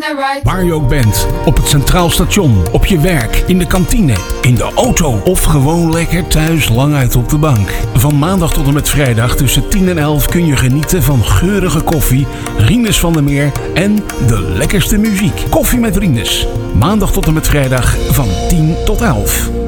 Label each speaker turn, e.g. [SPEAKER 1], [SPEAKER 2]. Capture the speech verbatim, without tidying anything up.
[SPEAKER 1] the right.
[SPEAKER 2] Waar je ook bent, op het Centraal Station, op je werk, in de kantine, in de auto of gewoon lekker thuis lang uit op de bank. Van maandag tot en met vrijdag tussen tien en elf kun je genieten van geurige koffie, Rinus van der Meer en de lekkerste muziek. Koffie met Rinus. Maandag tot en met vrijdag van tien tot elf.